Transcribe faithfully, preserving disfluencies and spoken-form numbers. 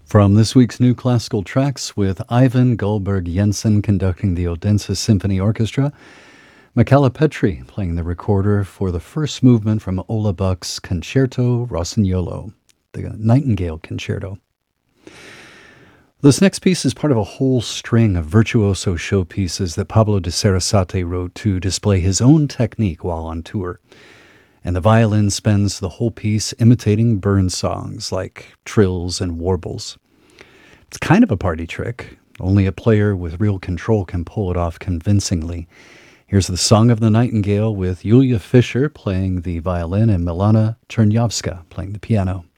From this week's new classical tracks, with Ivan Goldberg Jensen conducting the Odense Symphony Orchestra, Michaela Petri playing the recorder for the first movement from Ola Buck's Concerto Rossignolo, the Nightingale Concerto. This next piece is part of a whole string of virtuoso showpieces that Pablo de Sarasate wrote to display his own technique while on tour. And the violin spends the whole piece imitating Burns songs like trills and warbles. It's kind of a party trick. Only a player with real control can pull it off convincingly. Here's the Song of the Nightingale with Yulia Fischer playing the violin and Milana Chernyavska playing the piano.